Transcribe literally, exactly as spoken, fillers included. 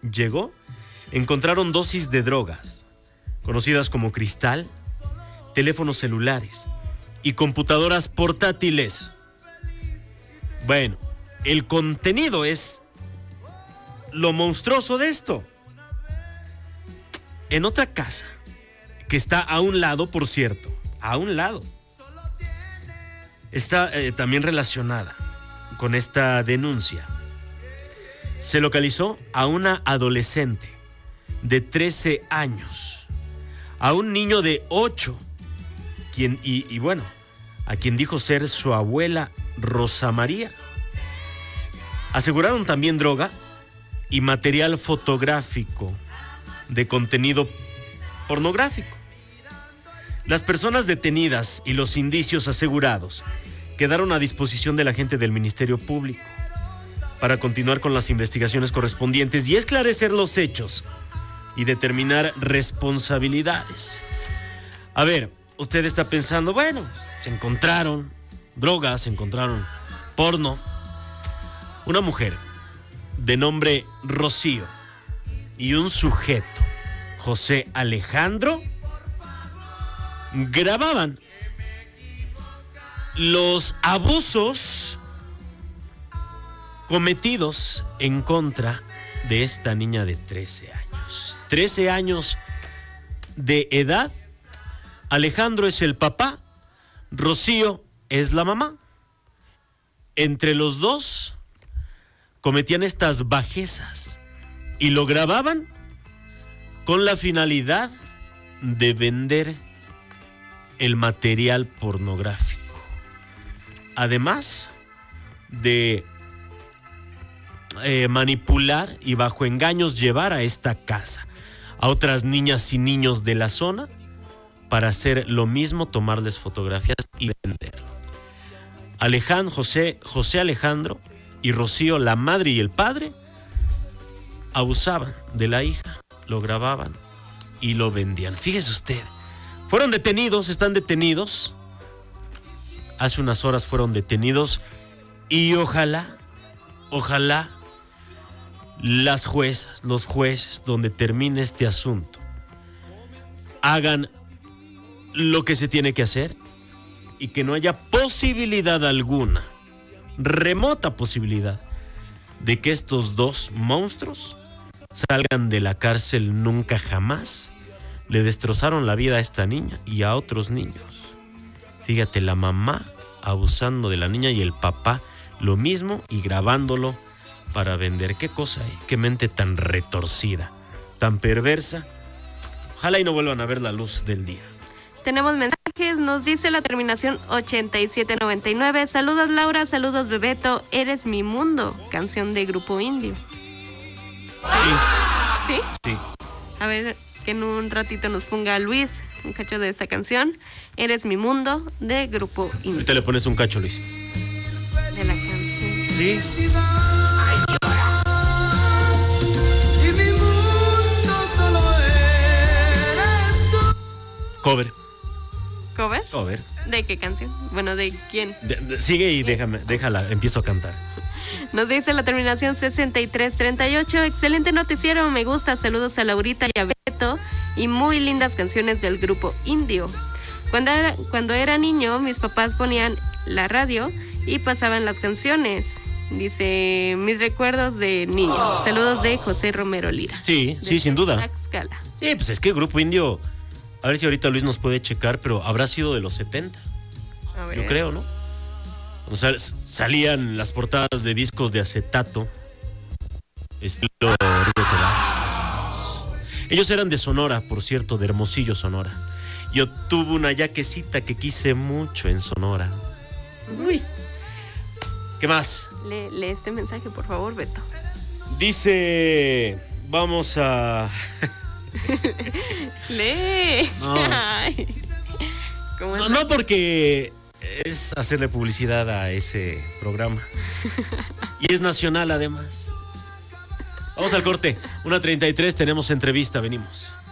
llegó, encontraron dosis de drogas, conocidas como cristal, teléfonos celulares y computadoras portátiles. Bueno, el contenido es lo monstruoso de esto. En otra casa, que está a un lado, por cierto, a un lado, está eh, también relacionada con esta denuncia. Se localizó a una adolescente de trece años, a un niño de ocho, quien, y, y bueno, a quien dijo ser su abuela Rosa María. Aseguraron también droga y material fotográfico de contenido pornográfico. Las personas detenidas y los indicios asegurados quedaron a disposición de la gente del Ministerio Público para continuar con las investigaciones correspondientes y esclarecer los hechos y determinar responsabilidades. A ver, usted está pensando, bueno, se encontraron drogas, se encontraron porno. Una mujer de nombre Rocío y un sujeto, José Alejandro, grababan los abusos cometidos en contra de esta niña de trece años. trece años de edad. Alejandro es el papá, Rocío es la mamá. Entre los dos cometían estas bajezas y lo grababan con la finalidad de vender el material pornográfico. Además de eh, manipular y bajo engaños llevar a esta casa a otras niñas y niños de la zona para hacer lo mismo, tomarles fotografías y venderlo. Alejandro, José, José Alejandro y Rocío, la madre y el padre, abusaban de la hija, lo grababan y lo vendían. Fíjese usted, fueron detenidos, están detenidos. Hace unas horas fueron detenidos y ojalá, ojalá las juezas, los jueces, donde termine este asunto, hagan lo que se tiene que hacer y que no haya posibilidad alguna, remota posibilidad, de que estos dos monstruos salgan de la cárcel nunca jamás. Le destrozaron la vida a esta niña y a otros niños. Fíjate, la mamá abusando de la niña y el papá lo mismo y grabándolo para vender. ¿Qué cosa hay? Qué mente tan retorcida, tan perversa. Ojalá y no vuelvan a ver la luz del día. Tenemos mensajes, nos dice la terminación ochenta y siete noventa y nueve. Saludos Laura, saludos Bebeto, eres mi mundo, canción de Grupo Indio. Sí. ¿Sí? Sí. A ver, que en un ratito nos ponga Luis un cacho de esta canción, Eres mi mundo, de Grupo Indio. Ahorita le pones un cacho, Luis. De la canción. Sí. Cover. ¿Cover? Cover. ¿De qué canción? Bueno, ¿de quién? De, de, sigue y déjame, déjala, empiezo a cantar. Nos dice la terminación sesenta y tres treinta y ocho. Excelente noticiero, me gusta. Saludos a Laurita y a Beto. Y muy lindas canciones del Grupo Indio. Cuando era, cuando era niño, mis papás ponían la radio y pasaban las canciones. Dice, mis recuerdos de niño. Saludos de José Romero Lira. Sí, sí, sin duda. Tlaxcala. Sí, pues es que el Grupo Indio, a ver si ahorita Luis nos puede checar, pero habrá sido de los setenta. A ver. Yo creo, ¿no? O sea, salían las portadas de discos de acetato, estilo Río Tobar. Ellos eran de Sonora, por cierto, de Hermosillo, Sonora. Yo tuve una yaquecita que quise mucho en Sonora. Uy. ¿Qué más? Lee, lee este mensaje, por favor, Beto. Dice, vamos a... Lee. No. Ay. ¿Cómo No, es? no, porque es hacerle publicidad a ese programa. Y es nacional, además. Vamos al corte. una treinta y tres, tenemos entrevista, venimos.